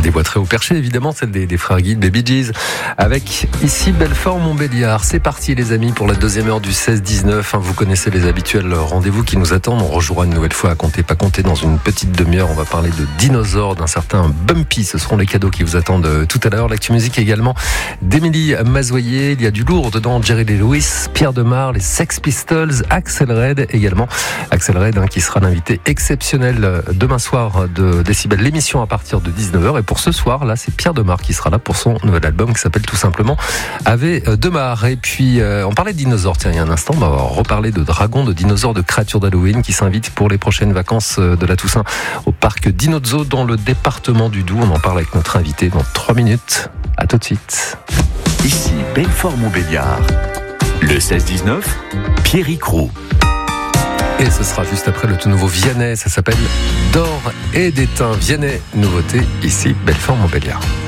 des voix très haut perché, évidemment, celle des frères Guide, des Bee Gees, avec ici Belfort-Montbéliard. C'est parti les amis pour la deuxième heure du 16-19. Vous connaissez les habituels rendez-vous qui nous attendent. On rejouera une nouvelle fois à compter, pas compter dans une petite demi-heure. On va parler de dinosaures, d'un certain Bumpy. Ce seront les cadeaux qui vous attendent tout à l'heure. L'actu musique également d'Émilie Mazoyer. Il y a du lourd dedans. Jerry Lee Lewis, Pierre Demar, les Sex Pistols, Axel Red également. Axel Red qui sera l'invité exceptionnel demain soir de Décibel, l'émission à partir de 19h. Et pour ce soir, là, c'est Pierre Demar qui sera là pour son nouvel album qui s'appelle tout simplement Ave Demar. Et puis, on parlait de dinosaures, tiens, il y a un instant, on va reparler de dragons, de dinosaures, de créatures d'Halloween qui s'invitent pour les prochaines vacances de la Toussaint au parc Dinozoo dans le département du Doubs. On en parle avec notre invité dans 3 minutes. À tout de suite. Ici Belfort-Montbéliard. Le 16-19, Pierrick Roux. Et ce sera juste après le tout nouveau Vianney. Ça s'appelle D'or et d'étain. Vianney, nouveauté ici Belfort-Montbéliard.